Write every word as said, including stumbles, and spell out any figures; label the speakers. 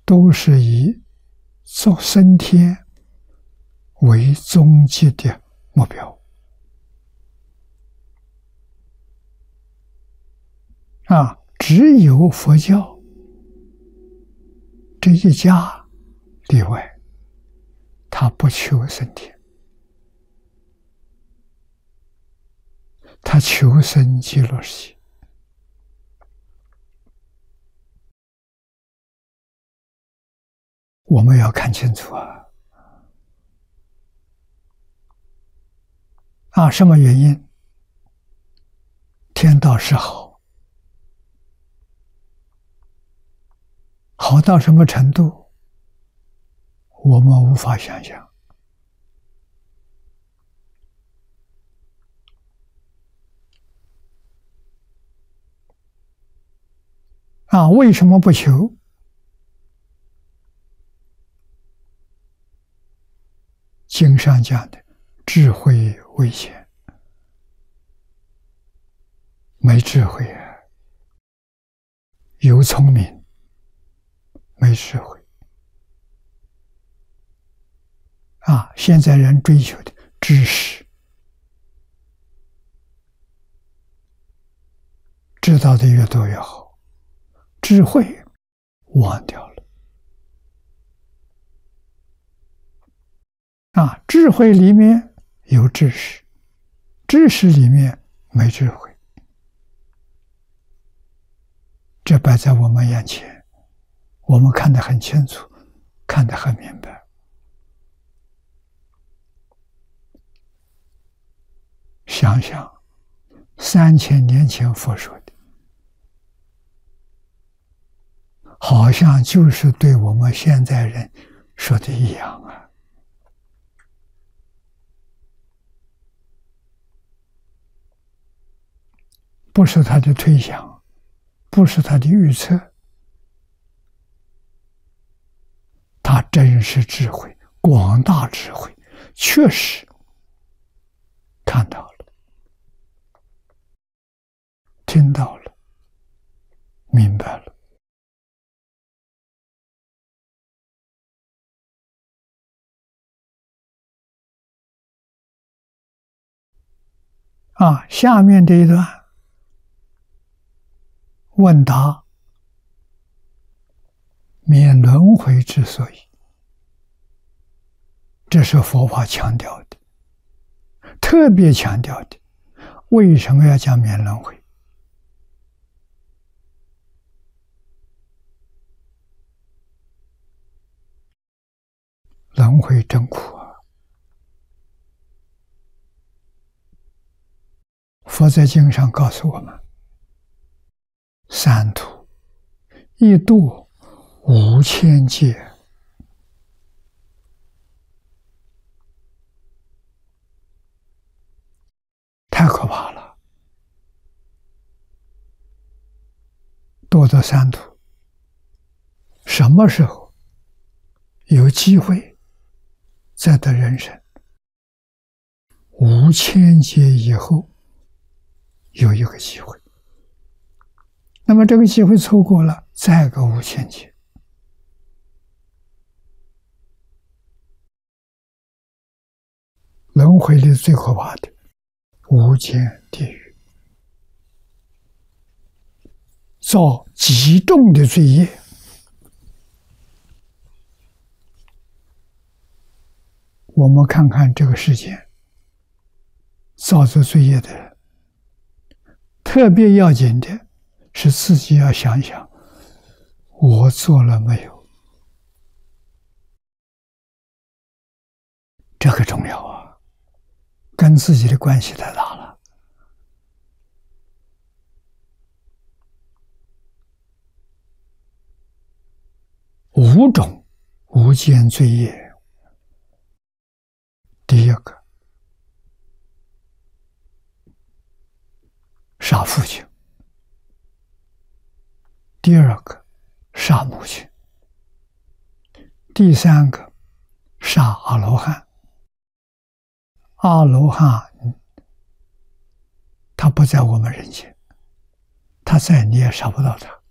Speaker 1: 都是以做升天为终极的目标。啊，只有佛教这一家例外，他不求升天，他求生极乐世界。我们要看清楚啊！啊，什么原因？天道是好，好到什么程度，我们无法想象。啊，为什么不求？经上讲的智慧危险，没智慧啊，有聪明，没智慧啊！现在人追求的知识，知道的越多越好，智慧忘掉了。啊，智慧里面有知识，知识里面没智慧，这摆在我们眼前，我们看得很清楚，看得很明白。想想三千年前佛说的，好像就是对我们现在人说的一样啊。不是他的推想，不是他的预测，他真是智慧，广大智慧，确实看到了，听到了，明白了。啊，下面这一段问答免轮回之所以，这是佛法强调的，特别强调的。为什么要讲免轮回？轮回真苦啊！佛在经上告诉我们，三途一度无千劫，太可怕了。堕到三途，什么时候有机会再得人生？无千劫以后有一个机会，那么这个机会错过了，再个无千劫。轮回里最可怕的无间地狱，造极重的罪业。我们看看这个世间造这罪业的人，特别要紧的是自己要想想，我做了没有？这个重要啊，跟自己的关系太大了。五种无间罪业，第一个，杀父亲；第二个，杀母亲；第三个，杀阿罗汉。阿罗汉他不在我们人间，他在你也杀不到他。